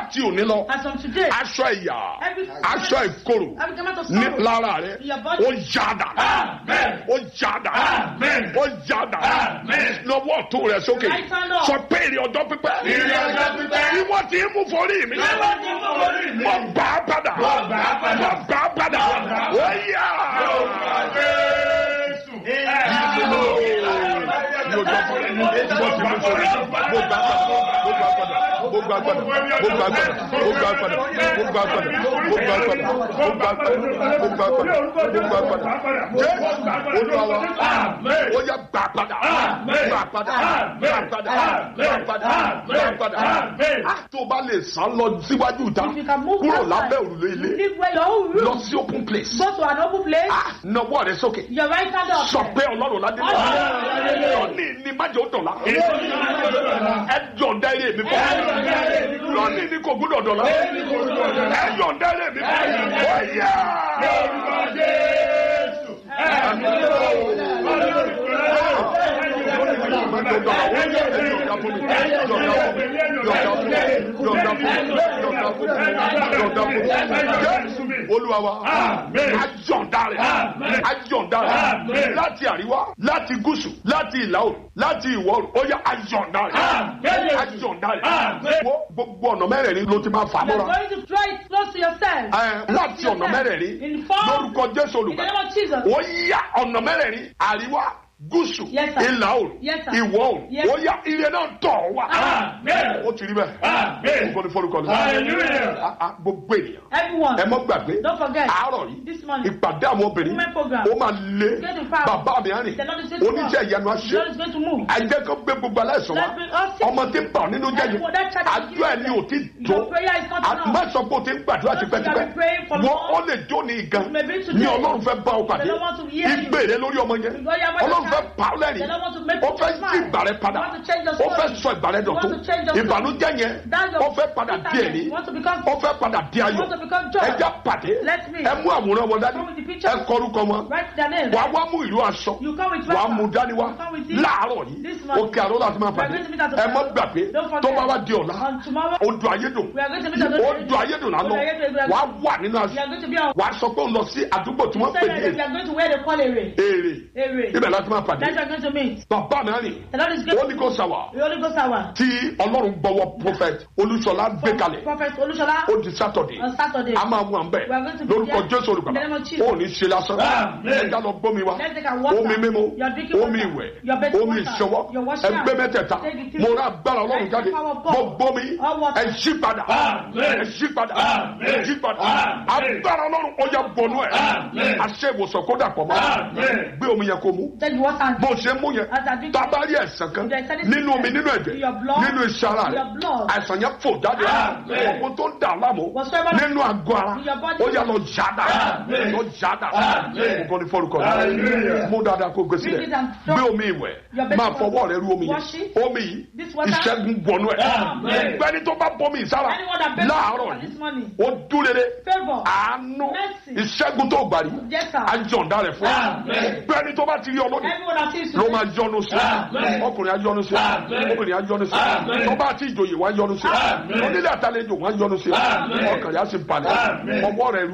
láti òní lọ As from today, aṣọ ìyà every aṣọ ìkorò every garment of ní sorrow lára rẹ in your body. ó yáda ó yáda ó yáda lọ́wọ́ tó rẹ sókè Right hand up. sọ pé èrè ọjọ́ pípẹ́ tí wọ́n ti mú forí mi mo gbà á padà mo gbà á padà ó yá. Tó bá lè sá lọ síwájú ìta If you can move kúrò outside, lábẹ́ òrùlé ilé leave where your own lọ room. sí open place. Go to an open place. Nawọ́ rẹ sókè. Your right hand up. Sọ pé Ọlọ́run ládé lọ́ní ní májò dọ̀la. Ẹ yọ̀ǹda eré mi fún mi. Lọ́ní ní kò gbúdọ̀ dọ̀la. Ẹ yọ̀ǹda eré mi fún mi. Ó yá. Olúwa wa ayọ̀ǹda rẹ̀ láti àríwá láti gúúsù láti ìlà oòrùn láti ìwọ̀ oòrùn ó yá ayọ̀ǹda rẹ̀ gbogbo ọ̀nà mẹ́rẹ̀ẹ̀rin ló ti máa fà You're mọ́ra going to draw it close to yourself. láti ọ̀nà mẹ́rẹ̀ẹ̀rin In form, lórúkọ Jésù in the olùgbàlà name of Jesus. ó yá ọ̀nà mẹ́rẹ̀ẹ̀rin àríwá gúúsù Yes, sir. ìlà oòrùn Yes, sir. ìwọ̀ oòrùn Yes. ó yá ire náà tọ̀ wá ó ti rí bẹ́ẹ̀ ó ní forúkọ lọ gbogbo ènìyàn Everyone, ẹ mọ́ gbàgbé don't forget, àárọ̀ yìí this morning, ìpàdé àwọn obìnrin women program, ó máa lé Get to power. bàbá mi àrìn The Lord is going to oníṣẹ́ move. ìyanu The àṣẹ Lord is going to move. ẹjẹ kan gbé gbogbo aláìsàn Let's wa bring us sick. ọmọ tí ń bà ọ́ nínú jẹ́ yìí For that child that àjọ ẹ̀ ni ò tí tó Your prayer is not enough. má sọ pé o ti ń gbàdúrà Don't tipẹ́tipẹ́ you have been praying for wọ́n long? ó lè jó ní ìgan It may be today. ní Ọlọ́run fẹ́ bá ọ pàdé They don't want to hear you. ìgbèrè lórí ọmọ yẹn Because you are Ọlọ́run my fẹ́ child. pa ọ́ lẹ́rìn They don't want to make ó you fẹ́ smile. yí ìgbà rẹ padà You want to change your ó fẹ́ story. sọ ìgbà rẹ You want dọ̀tun to change your story. ìbànújẹ́ yẹn That's your ó fẹ́ padà di bitterness. èní You want to become ó fẹ́ padà di ayọ̀ You want to become joy. ẹja pàdé Let me. ẹ mú àwòrán wọn dání Come with the picture. ẹ kọrúkọ wọn Write their name. wà á wá mú ìlú aṣọ You come with wà á wrapper. mú dání wá You come with it. láàárọ̀ yìí This morning. òkè àrò láti máa We are pàdé going to meet at the ẹ mọ́ temple. gbàgbé Don't forget. tó bá wá di ọ̀la On tomorrow, odò ayédùn we are going to meet at the odò ayédùn lánàá Odò Ayédùn. wà á wà nínú We aṣọ are going to be on. wà á sọ pé ó lọ sí àdúgbò tí wọ́n pè ní We are going to wear the call èrè. èrè ibẹ̀ láti máa pàdé That's where we are going to meet. bàbá mi rìn The Lord is going Holy Ghost hour We only go sour. tí Ọlọ́run gbọ́wọ́ prophet Olúṣọlá gbé kalẹ̀ Prophet Olushola ó di Saturday on Saturday. a máa mú à ń bẹ̀ We are going to be lórúkọ there. Jésù olùgbàlà In the name of Jesus. ó ní ṣe lásán ẹja lọ gbómi wa Let's take our water. omi mímu Your drinking omi water. ìwẹ̀ Your bathing omi water. ìṣọwọ́ Your washing ẹgbẹ́ hand. mẹ́tẹ̀ẹ̀ta Take the mo rà agbára Ọlọ́run jáde mo gbómi All water. ẹ yí padà ẹ yí padà ẹ yí padà agbára Ọlọ́run ó yá bọnú ẹ àṣẹ ìwòsàn kó dà pọ̀ mọ́ gbé omi yẹn kó mú Then you water and bó ṣe mú yẹn As I drink tábàárí ẹ̀sán kan There is anything nínú omi nínú ẹ̀jẹ̀ in your blood, nínú iṣan ara in rẹ your blood. àìsàn yẹn fò jáde ọkọ tó ń dà láàmú Whatsoever nínú àgọ́ ara in your body. ó yá lọ jáda lọ jáda nǹkan ní fọlùkọ rẹ mú dáadáa kó gbé sílẹ̀ Drink it and gbé omi ìwẹ̀ Your best máa water. fọwọ́ rẹ rú omi Wash yẹn it. omi yìí This water. ìṣẹ́gun wọnú ẹ̀ gbẹ́ni tó bá bọ́ mi ìsára Anyone that begs láàárọ̀ for this yìí money. ó dúrere Favor. àánú Mercy. ìṣẹ́gun tó gbàrí Yes, sir. àjọ̀ǹda rẹ̀ fún ẹ gbẹ́ni tó bá ti rí ọlọ́dún Everyone that sees you. ló máa yọ́nú sí ọkùnrin á yọ́nú sí obìnrin á yọ́nú sí ọba àti ìjòyè wá yọ́nú sí onílé àtàlejò wá yọ́nú sí ọkàn rẹ̀ á sì balẹ̀ ọwọ́ rẹ̀